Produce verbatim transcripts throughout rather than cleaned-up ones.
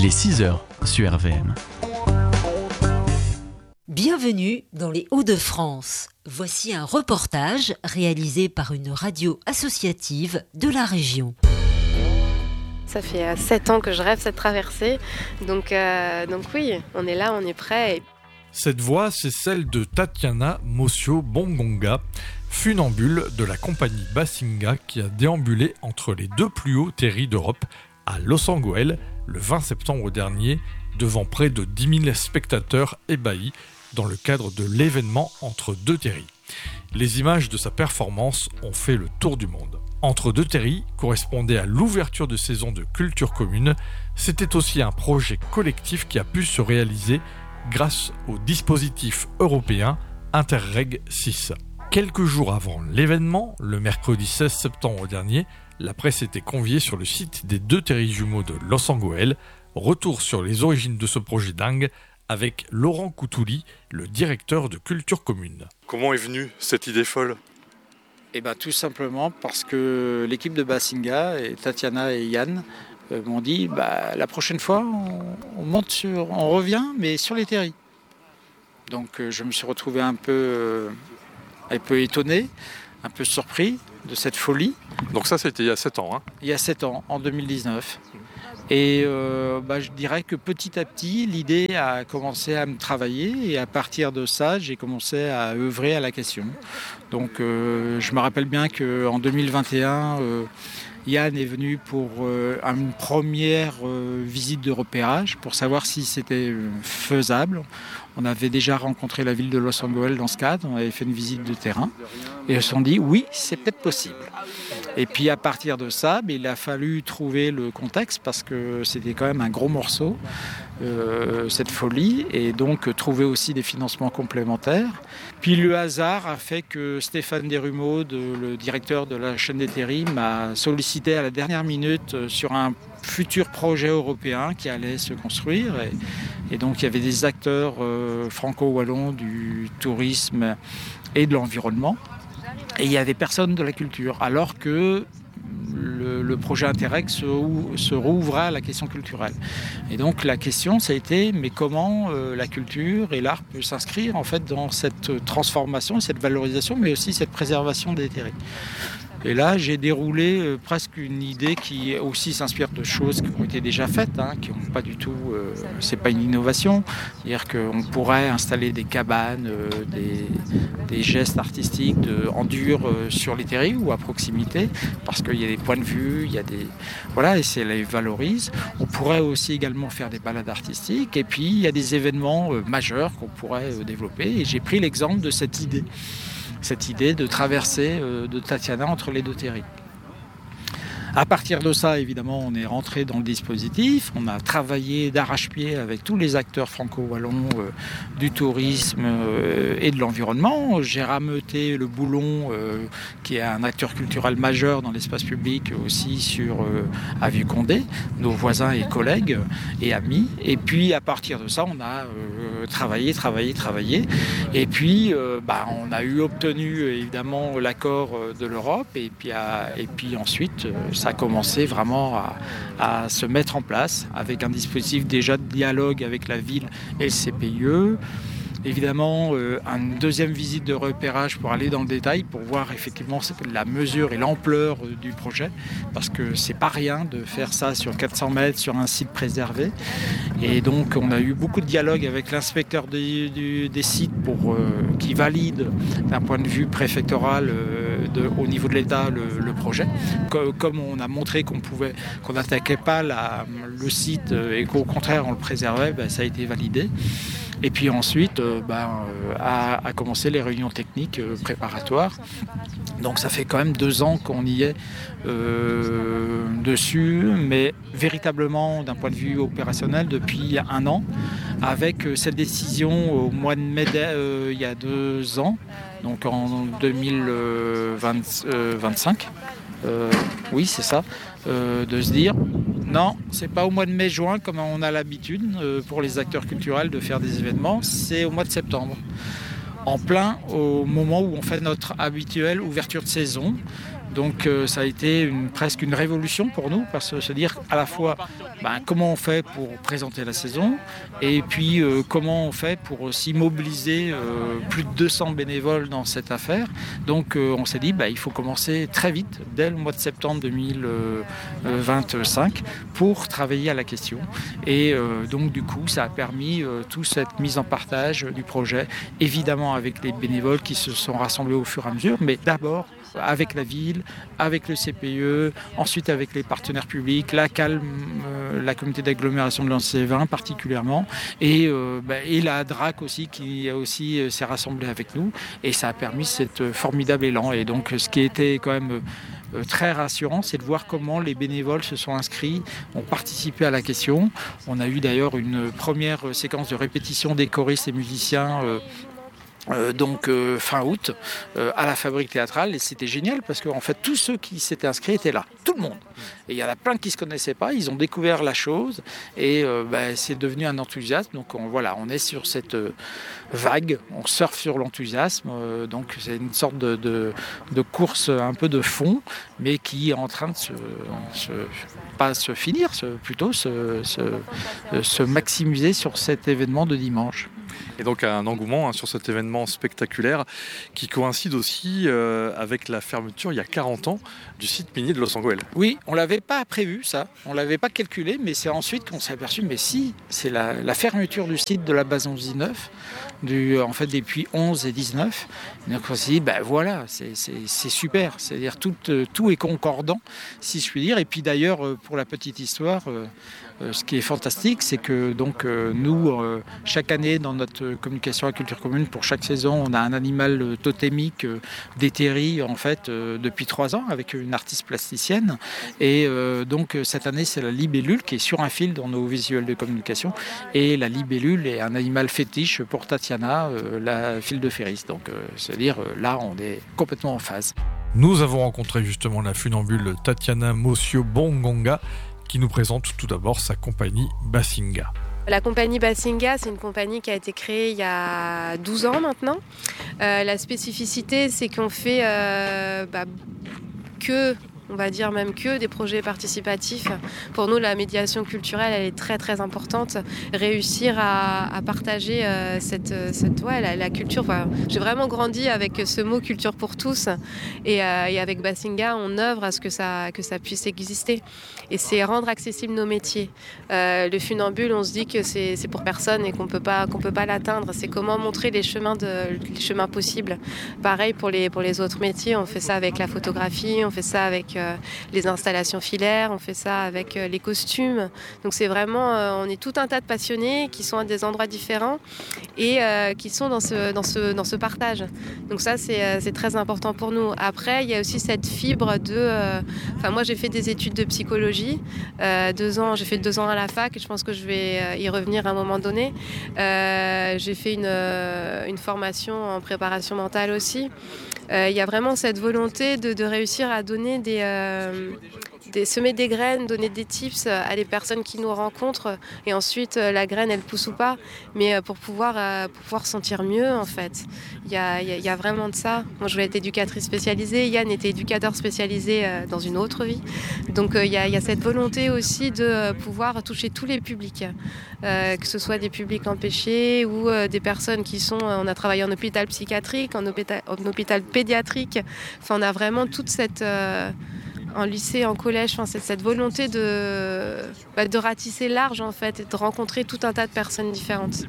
Il est six heures sur R V M. Bienvenue dans les Hauts-de-France. Voici un reportage réalisé par une radio associative de la région. Ça fait sept ans que je rêve cette traversée, donc, euh, donc oui, on est là, on est prêt. Cette voix, c'est celle de Tatiana Mosio Bongonga, funambule de la compagnie Basinga qui a déambulé entre les deux plus hauts terris d'Europe à Losangoel le vingt septembre dernier, devant près de dix mille spectateurs ébahis dans le cadre de l'événement Entre deux terris. Les images de sa performance ont fait le tour du monde. Entre deux terris correspondait à l'ouverture de saison de culture commune. C'était aussi un projet collectif qui a pu se réaliser grâce au dispositif européen Interreg six. Quelques jours avant l'événement, le mercredi seize septembre dernier, la presse était conviée sur le site des deux terris jumeaux de Losangoel. Retour sur les origines de ce projet dingue avec Laurent Coutouli, le directeur de culture commune. Comment est venue cette idée folle ? Eh ben, tout simplement parce que l'équipe de Basinga, et Tatiana et Yann, euh, m'ont dit bah, la prochaine fois, on, on monte sur, on revient, mais sur les terris. Donc euh, je me suis retrouvé un peu, euh, un peu étonné, un peu surpris de cette folie. Donc ça, c'était il y a sept ans. Hein. Il y a sept ans, en deux mille dix-neuf. Et euh, bah, je dirais que petit à petit, l'idée a commencé à me travailler et à partir de ça, j'ai commencé à œuvrer à la question. Donc euh, je me rappelle bien qu'en deux mille vingt et un, euh, Yann est venu pour euh, une première euh, visite de repérage pour savoir si c'était euh, faisable. On avait déjà rencontré la ville de Losangoel dans ce cadre, on avait fait une visite de terrain et ils se sont dit oui, c'est peut-être possible. Et puis à partir de ça, il a fallu trouver le contexte parce que c'était quand même un gros morceau, euh, cette folie, et donc trouver aussi des financements complémentaires. Puis le hasard a fait que Stéphane Desrumeaux, le directeur de la chaîne des terris, m'a sollicité à la dernière minute sur un futur projet européen qui allait se construire. Et, et donc il y avait des acteurs euh, franco-wallons du tourisme et de l'environnement. Et il n'y avait personne de la culture, alors que le, le projet Interreg se, se rouvra à la question culturelle. Et donc la question, ça a été, mais comment euh, la culture et l'art peuvent s'inscrire en fait dans cette transformation, cette valorisation, mais aussi cette préservation des terris. Et là, j'ai déroulé euh, presque une idée qui aussi s'inspire de choses qui ont été déjà faites, hein, qui n'ont pas du tout, euh, c'est pas une innovation. C'est-à-dire qu'on pourrait installer des cabanes, euh, des, des gestes artistiques de, en dur euh, sur les terris ou à proximité, parce qu'il y a des points de vue, il y a des, voilà, et ça les valorise. On pourrait aussi également faire des balades artistiques, et puis il y a des événements euh, majeurs qu'on pourrait euh, développer. Et j'ai pris l'exemple de cette idée. cette idée de traverser euh, de Tatiana entre les deux terris. À partir de ça, évidemment, on est rentré dans le dispositif. On a travaillé d'arrache-pied avec tous les acteurs franco-wallons euh, du tourisme euh, et de l'environnement. J'ai rameuté le Boulon, euh, qui est un acteur culturel majeur dans l'espace public, aussi sur euh, à Vieux-Condé, nos voisins et collègues et amis. Et puis, à partir de ça, on a euh, travaillé, travaillé, travaillé. Et puis, euh, bah, on a eu obtenu, évidemment, l'accord de l'Europe. Et puis, à, et puis ensuite, euh, ça a commencé vraiment à, à se mettre en place avec un dispositif déjà de dialogue avec la ville et le C P I E. Évidemment, euh, une deuxième visite de repérage pour aller dans le détail, pour voir effectivement la mesure et l'ampleur euh, du projet, parce que c'est pas rien de faire ça sur quatre cents mètres, sur un site préservé. Et donc, on a eu beaucoup de dialogue avec l'inspecteur des, du, des sites pour, euh, qui valide d'un point de vue préfectoral euh, de, au niveau de l'État le, le projet. Comme, comme on a montré qu'on pouvait, qu'on n'attaquait pas la, le site euh, et qu'au contraire on le préservait, ben, ça a été validé. Et puis ensuite, euh, ben, euh, a, a commencé les réunions techniques euh, préparatoires. Donc ça fait quand même deux ans qu'on y est euh, dessus, mais véritablement d'un point de vue opérationnel depuis un an, avec euh, cette décision au mois de mai euh, il y a deux ans, donc en deux mille vingt-cinq. Euh, oui, c'est ça, euh, de se dire non, c'est pas au mois de mai-juin comme on a l'habitude euh, pour les acteurs culturels de faire des événements, c'est au mois de septembre. En plein au moment où on fait notre habituelle ouverture de saison, Donc euh, ça a été une, presque une révolution pour nous, parce que se dire à la fois ben, comment on fait pour présenter la saison, et puis euh, comment on fait pour aussi mobiliser euh, plus de deux cents bénévoles dans cette affaire. Donc euh, on s'est dit ben, il faut commencer très vite, dès le mois de septembre deux mille vingt-cinq, pour travailler à la question. Et euh, donc du coup ça a permis euh, toute cette mise en partage du projet, évidemment avec les bénévoles qui se sont rassemblés au fur et à mesure, mais d'abord avec la ville, avec le C P E, ensuite avec les partenaires publics, la CALM, euh, la communauté d'agglomération de Lancy-les-Vins particulièrement, et, euh, bah, et la D R A C aussi qui aussi euh, s'est rassemblée avec nous, et ça a permis cet euh, formidable élan. Et donc ce qui était quand même euh, très rassurant, c'est de voir comment les bénévoles se sont inscrits, ont participé à la question. On a eu d'ailleurs une première séquence de répétition des choristes et musiciens euh, Euh, donc euh, fin août euh, à la Fabrique théâtrale, et c'était génial parce que en fait tous ceux qui s'étaient inscrits étaient là, tout le monde, et il y en a plein qui se connaissaient pas, ils ont découvert la chose, et euh, bah, c'est devenu un enthousiasme. Donc on, voilà, on est sur cette euh, vague, on surfe sur l'enthousiasme, euh, donc c'est une sorte de, de, de course un peu de fond, mais qui est en train de se, se pas se finir, se, plutôt se, se, se maximiser sur cet événement de dimanche. Et donc un engouement hein, sur cet événement spectaculaire qui coïncide aussi euh, avec la fermeture il y a quarante ans du site minier de Losanguel. Oui, on ne l'avait pas prévu ça, on ne l'avait pas calculé, mais c'est ensuite qu'on s'est aperçu, mais si, c'est la, la fermeture du site de la base onze dix-neuf, du, en fait depuis onze et dix-neuf. Donc on s'est dit, ben voilà, c'est, c'est, c'est super, c'est-à-dire tout, tout est concordant, si je puis dire. Et puis d'ailleurs, pour la petite histoire, euh, ce qui est fantastique, c'est que donc, euh, nous, euh, chaque année, dans notre communication à la culture commune, pour chaque saison, on a un animal totémique euh, déterri en fait, euh, depuis trois ans, avec une artiste plasticienne. Et euh, donc cette année, c'est la libellule qui est sur un fil dans nos visuels de communication. Et la libellule est un animal fétiche pour Tatiana, euh, la file de Ferris. Donc euh, c'est-à-dire, euh, là, on est complètement en phase. Nous avons rencontré justement la funambule Tatiana Mosio Bongonga, qui nous présente tout d'abord sa compagnie Basinga. La compagnie Basinga, c'est une compagnie qui a été créée il y a douze ans maintenant. Euh, la spécificité, c'est qu'on fait euh, bah, que... on va dire même que des projets participatifs. Pour nous, la médiation culturelle, elle est très très importante. Réussir à, à partager euh, cette, cette ouais, la, la culture. Enfin, j'ai vraiment grandi avec ce mot culture pour tous, et, euh, et avec Basinga, on œuvre à ce que ça, que ça puisse exister. Et c'est rendre accessibles nos métiers. Euh, le funambule, on se dit que c'est, c'est pour personne et qu'on peut pas, qu'on peut pas l'atteindre. C'est comment montrer les chemins, de, les chemins possibles. Pareil pour les, pour les autres métiers, on fait ça avec la photographie, on fait ça avec euh, les installations filaires, on fait ça avec euh, les costumes. Donc c'est vraiment, euh, on est tout un tas de passionnés qui sont à des endroits différents et euh, qui sont dans ce, dans ce, dans ce partage. Donc ça, c'est, euh, c'est très important pour nous. Après, il y a aussi cette fibre de... Euh, enfin, moi, j'ai fait des études de psychologie. Euh, deux ans, j'ai fait deux ans à la fac et je pense que je vais euh, y revenir à un moment donné. Euh, j'ai fait une, euh, une formation en préparation mentale aussi. Euh, il y a vraiment cette volonté de, de réussir à donner des... Euh, Des, semer des graines, donner des tips à des personnes qui nous rencontrent, et ensuite la graine elle pousse ou pas, mais pour pouvoir, pour pouvoir sentir mieux en fait. Il y a, il y a vraiment de ça. Moi je voulais être éducatrice spécialisée, Yann était éducateur spécialisé dans une autre vie. Donc il y a, il y a cette volonté aussi de pouvoir toucher tous les publics, euh, que ce soit des publics empêchés ou euh, des personnes qui sont... On a travaillé en hôpital psychiatrique, en hôpital, en hôpital pédiatrique, enfin on a vraiment toute cette... Euh, en lycée, en collège, enfin, c'est cette volonté de, bah, de ratisser large en fait et de rencontrer tout un tas de personnes différentes.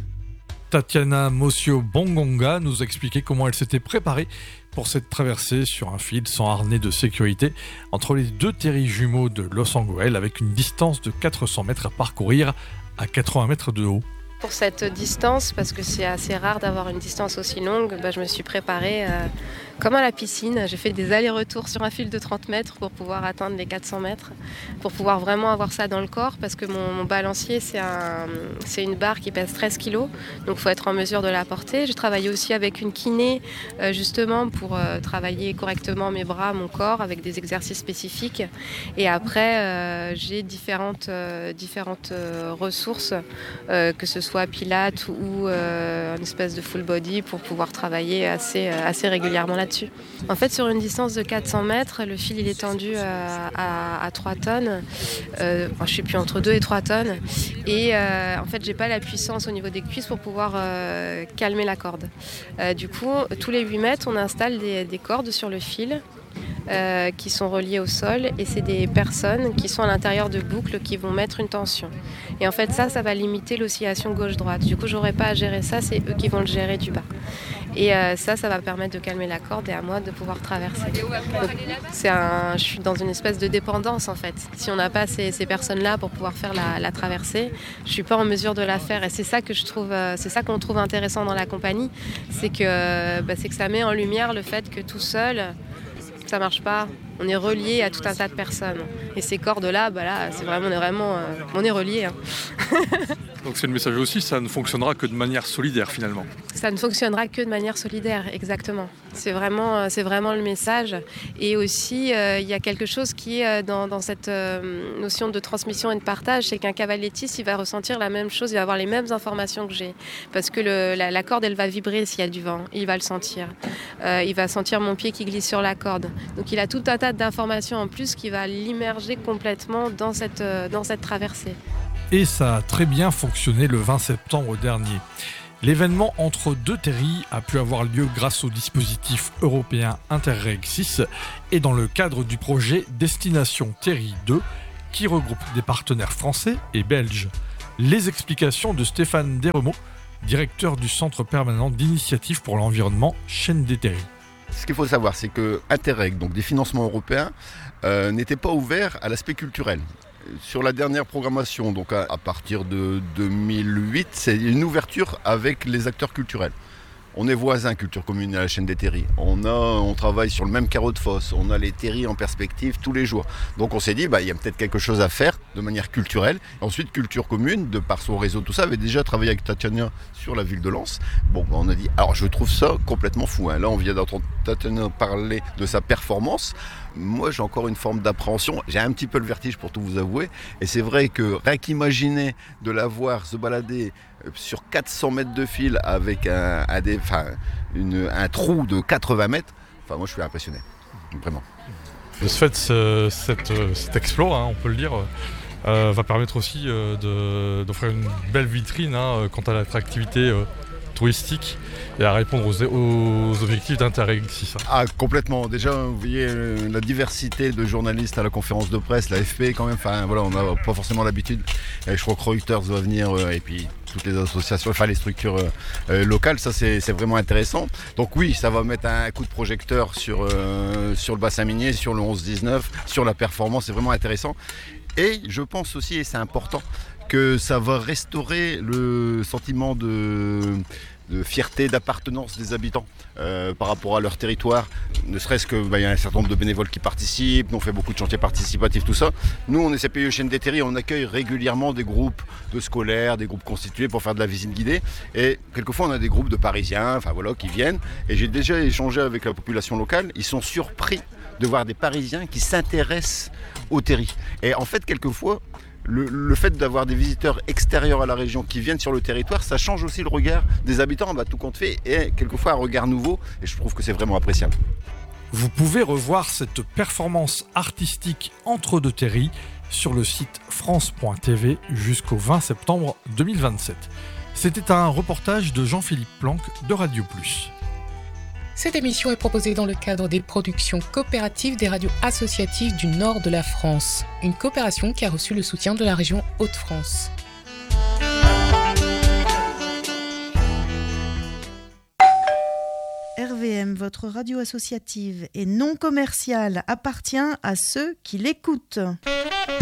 Tatiana Mosio Bongonga nous expliquait comment elle s'était préparée pour cette traversée sur un fil sans harnais de sécurité entre les deux terris jumeaux de Losanguel, avec une distance de quatre cents mètres à parcourir à quatre-vingts mètres de haut. Pour cette distance, parce que c'est assez rare d'avoir une distance aussi longue, bah, je me suis préparée euh, comme à la piscine. J'ai fait des allers-retours sur un fil de trente mètres pour pouvoir atteindre les quatre cents mètres, pour pouvoir vraiment avoir ça dans le corps, parce que mon, mon balancier, c'est, un, c'est une barre qui pèse treize kilos, donc il faut être en mesure de la porter. J'ai travaillé aussi avec une kiné, euh, justement, pour euh, travailler correctement mes bras, mon corps, avec des exercices spécifiques. Et après, euh, j'ai différentes, euh, différentes euh, ressources, euh, que ce soit soit pilates ou euh, une espèce de full body pour pouvoir travailler assez, assez régulièrement là-dessus. En fait, sur une distance de quatre cents mètres, le fil il est tendu à, à, à trois tonnes, euh, enfin, je ne sais plus, entre deux et trois tonnes. Et euh, en fait, j'ai pas la puissance au niveau des cuisses pour pouvoir euh, calmer la corde. Euh, du coup, tous les huit mètres, on installe des, des cordes sur le fil. Euh, qui sont reliés au sol et c'est des personnes qui sont à l'intérieur de boucles qui vont mettre une tension. Et en fait ça, ça va limiter l'oscillation gauche-droite. Du coup, j'aurai pas à gérer ça, c'est eux qui vont le gérer du bas. Et euh, ça, ça va permettre de calmer la corde et à moi de pouvoir traverser. Donc, c'est un, je suis dans une espèce de dépendance en fait. Si on n'a pas ces, ces personnes-là pour pouvoir faire la, la traversée, je suis pas en mesure de la faire. Et c'est ça que je trouve, c'est ça qu'on trouve intéressant dans la compagnie, c'est que, bah, c'est que ça met en lumière le fait que tout seul, ça marche pas. On est relié à tout un tas de personnes. Et ces cordes-là, bah là, c'est vraiment, on est vraiment, euh, on est reliés. Hein. Donc c'est le message aussi, ça ne fonctionnera que de manière solidaire finalement. Ça ne fonctionnera que de manière solidaire, exactement. C'est vraiment, c'est vraiment le message. Et aussi, euh, il y a quelque chose qui est dans, dans cette euh, notion de transmission et de partage, c'est qu'un cavalettiste, il va ressentir la même chose, il va avoir les mêmes informations que j'ai. Parce que le, la, la corde, elle va vibrer s'il y a du vent, il va le sentir. Euh, il va sentir mon pied qui glisse sur la corde. Donc il a tout un tas d'informations en plus qui va l'immerger complètement dans cette, euh, dans cette traversée. Et ça a très bien fonctionné le vingt septembre dernier. L'événement entre deux terris a pu avoir lieu grâce au dispositif européen Interreg six et dans le cadre du projet Destination Terri deux qui regroupe des partenaires français et belges. Les explications de Stéphane Desremeaux, directeur du Centre permanent d'initiative pour l'environnement Chaîne des Terris. Ce qu'il faut savoir, c'est que Interreg, donc des financements européens, euh, n'étaient pas ouverts à l'aspect culturel. Sur la dernière programmation, donc à, à partir de deux mille huit, c'est une ouverture avec les acteurs culturels. On est voisins, culture commune à la Chaîne des Terris. On, a, on travaille sur le même carreau de fosse. On a les terris en perspective tous les jours. Donc on s'est dit, bah, il y a peut-être quelque chose à faire de manière culturelle. Et ensuite, culture commune, de par son réseau, tout ça, avait déjà travaillé avec Tatiana sur la ville de Lens. Bon, bah, on a dit, alors je trouve ça complètement fou. Hein. Là, on vient d'entendre Tatiana parler de sa performance. Moi, j'ai encore une forme d'appréhension. J'ai un petit peu le vertige pour tout vous avouer. Et c'est vrai que rien qu'imaginer de la voir se balader sur quatre cents mètres de fil avec un, un, des, enfin, une, un trou de quatre-vingts mètres, enfin, moi, je suis impressionné. Vraiment. De ce fait, ce, cette, cet exploit, hein, on peut le dire, euh, va permettre aussi euh, de, d'offrir une belle vitrine hein, quant à l'attractivité euh, touristique et à répondre aux, aux objectifs d'Interreg six. Ah, complètement. Déjà, vous voyez euh, la diversité de journalistes à la conférence de presse, la F P quand même, enfin voilà, on n'a pas forcément l'habitude. Et je crois que Reuters va venir euh, et puis toutes les associations, enfin les structures euh, euh, locales, ça c'est, c'est vraiment intéressant. Donc oui, ça va mettre un coup de projecteur sur, euh, sur le bassin minier, sur le onze dix-neuf, sur la performance, c'est vraiment intéressant. Et je pense aussi, et c'est important, que ça va restaurer le sentiment de... de fierté, d'appartenance des habitants euh, par rapport à leur territoire, ne serait-ce que bah, y a un certain nombre de bénévoles qui participent, nous on fait beaucoup de chantiers participatifs, tout ça. Nous on est C P I E Chaîne des Terris, on accueille régulièrement des groupes de scolaires, des groupes constitués pour faire de la visite guidée et quelquefois on a des groupes de Parisiens, enfin voilà, qui viennent et j'ai déjà échangé avec la population locale, ils sont surpris de voir des Parisiens qui s'intéressent aux terris. Et en fait quelquefois Le, le fait d'avoir des visiteurs extérieurs à la région qui viennent sur le territoire, ça change aussi le regard des habitants, bah, tout compte fait, et quelquefois un regard nouveau, et je trouve que c'est vraiment appréciable. Vous pouvez revoir cette performance artistique entre deux terris sur le site france point t v jusqu'au vingt septembre deux mille vingt-sept. C'était un reportage de Jean-Philippe Planck de Radio Plus. Cette émission est proposée dans le cadre des productions coopératives des radios associatives du nord de la France, une coopération qui a reçu le soutien de la région Hauts-de-France. R V M, votre radio associative et non commerciale, appartient à ceux qui l'écoutent.